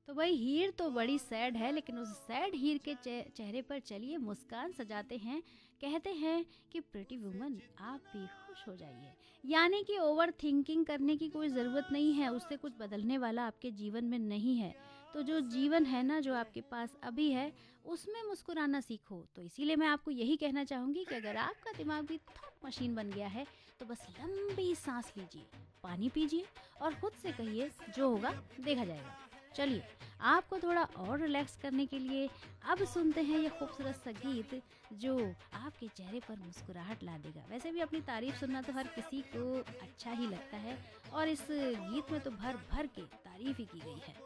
तो भाई हीर तो बड़ी सैड है, लेकिन उस सैड हीर के चेहरे पर चलिए मुस्कान सजाते हैं। कहते हैं कि प्रिटी वुमन आप भी खुश हो जाइए। यानी कि ओवर थिंकिंग करने की कोई ज़रूरत नहीं है, उससे कुछ बदलने वाला आपके जीवन में नहीं है। तो जो जीवन है ना, जो आपके पास अभी है, उसमें मुस्कुराना सीखो। तो इसीलिए मैं आपको यही कहना चाहूँगी कि अगर आपका दिमाग भी थॉट मशीन बन गया है, तो बस लंबी सांस लीजिए, पानी पीजिए और खुद से कहिए जो होगा देखा जाएगा। चलिए, आपको थोड़ा और रिलैक्स करने के लिए अब सुनते हैं ये खूबसूरत सा गीत जो आपके चेहरे पर मुस्कुराहट ला देगा। वैसे भी अपनी तारीफ सुनना तो हर किसी को अच्छा ही लगता है और इस गीत में तो भर भर के तारीफ ही की गई है।